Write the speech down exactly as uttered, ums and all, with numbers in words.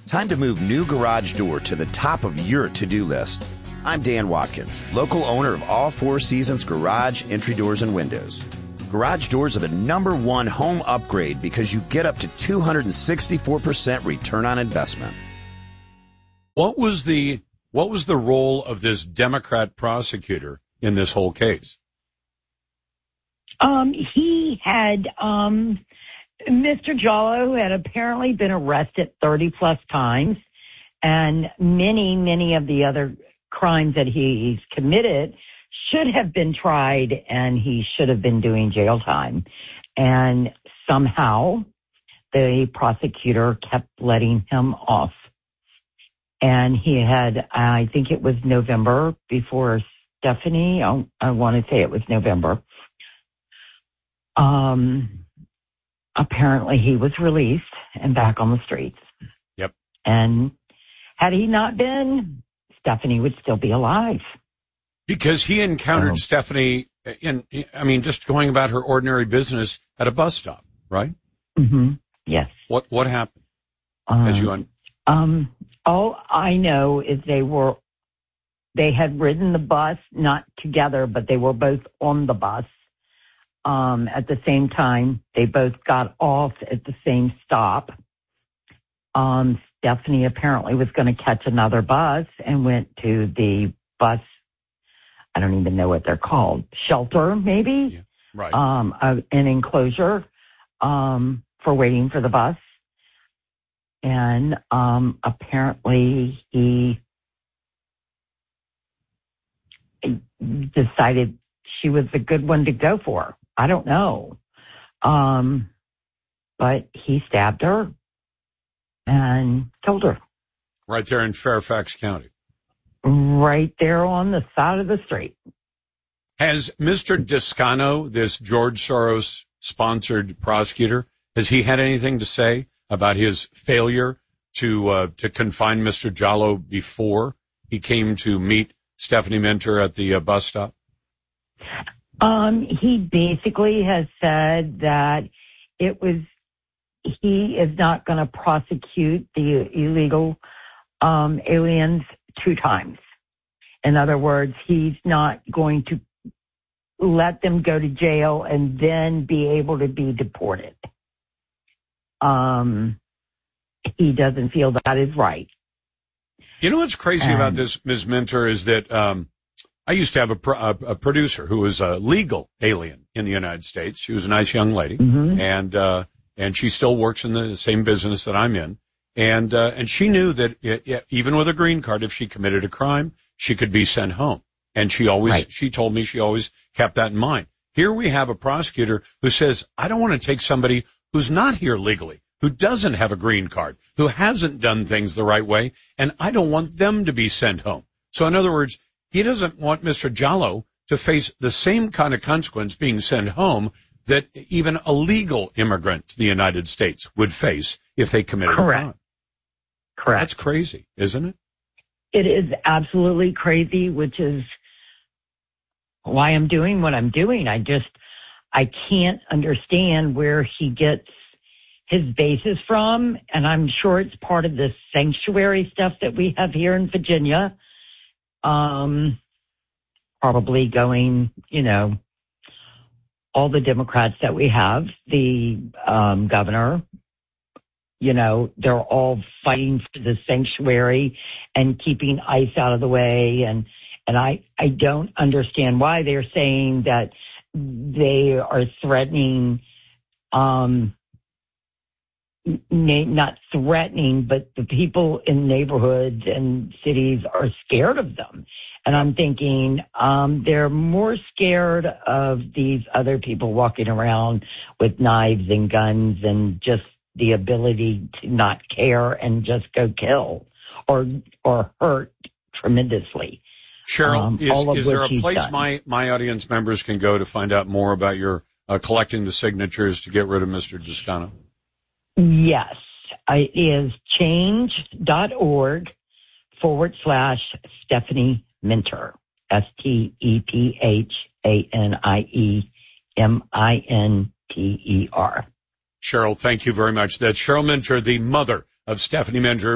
Time to move new garage door to the top of your to-do list. I'm Dan Watkins, local owner of All Four Seasons Garage Entry Doors and Windows. Garage doors are the number one home upgrade because you get up to two hundred sixty-four percent return on investment. What was the what was the role of this Democrat prosecutor in this whole case? Um, he had, um, Mister Jallow had apparently been arrested thirty plus times, and many, many of the other crimes that he's committed should have been tried, and he should have been doing jail time. And somehow the prosecutor kept letting him off. And he had, I think it was November before Stephanie, I, I want to say it was November. Um, apparently he was released and back on the streets. Yep. And had he not been, Stephanie would still be alive. Because he encountered oh. Stephanie in, I mean, just going about her ordinary business at a bus stop, right? Mm-hmm. Yes. What, what happened? Um, As you un- um, all I know is they were, they had ridden the bus, not together, but they were both on the bus. Um, at the same time, they both got off at the same stop. Um, Stephanie apparently was going to catch another bus and went to the bus. I don't even know what they're called. Shelter, maybe? Yeah, right. Um, a, an enclosure, um, for waiting for the bus. And, um, apparently he decided she was a good one to go for. I don't know. Um, but he stabbed her and killed her. Right there in Fairfax County. Right there on the side of the street. Has Mister Descano, this George Soros-sponsored prosecutor, has he had anything to say about his failure to uh, to confine Mister Jallow before he came to meet Stephanie Minter at the uh, bus stop? Um, he basically has said that it was, he is not going to prosecute the illegal um, aliens two times. In other words, he's not going to let them go to jail and then be able to be deported. Um, he doesn't feel that is right. You know what's crazy and, about this, Miz Minter, is that um, I used to have a, pro- a, a producer who was a legal alien in the United States. She was a nice young lady, mm-hmm. and uh, and she still works in the same business that I'm in. And uh, and she knew that it, it, even with a green card, if she committed a crime, she could be sent home. And she always, right. she told me she always kept that in mind. Here we have a prosecutor who says, I don't want to take somebody who's not here legally, who doesn't have a green card, who hasn't done things the right way, and I don't want them to be sent home. So in other words, he doesn't want Mister Jallow to face the same kind of consequence being sent home that even a legal immigrant to the United States would face if they committed Correct. a crime. Correct. That's crazy, isn't it? It is absolutely crazy, which is why I'm doing what I'm doing. I just, I can't understand where he gets his basis from, and I'm sure it's part of this sanctuary stuff that we have here in Virginia. Um, probably going, you know, all the Democrats that we have, the um, governor, you know, they're all fighting for the sanctuary and keeping ICE out of the way. And, and I, I don't understand why they're saying that they are threatening, um, not threatening, but the people in neighborhoods and cities are scared of them. And I'm thinking, um, they're more scared of these other people walking around with knives and guns and just the ability to not care and just go kill or, or hurt tremendously. Cheryl, um, is, is there a place my, my audience members can go to find out more about your uh, collecting the signatures to get rid of Mister Descano? Yes, it is change.org forward slash Stephanie Minter, S T E P H A N I E M I N T E R. Cheryl, thank you very much. That's Cheryl Minter, the mother of Stephanie Minter.